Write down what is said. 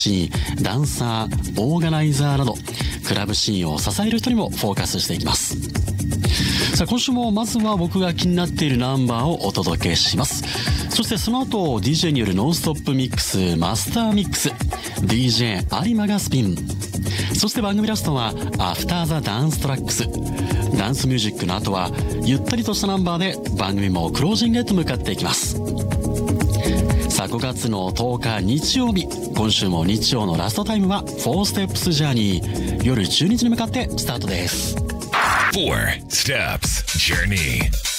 ダンサー、オーガナイザーなどクラブシーンを支える人にもフォーカスしていきます。さあ今週もまずは僕が気になっているナンバーをお届けします。そしてその後 DJ によるノンストップミックスマスターミックス DJ 有馬がスピン。そして番組ラストはアフターザダンストラックス。ダンスミュージックの後はゆったりとしたナンバーで番組もクロージングへと向かっていきます。さあ5月の10日日曜日、今週も日曜のラストタイムは4 Steps ジャーニー、夜12時に向かってスタートです。 4 Steps Journey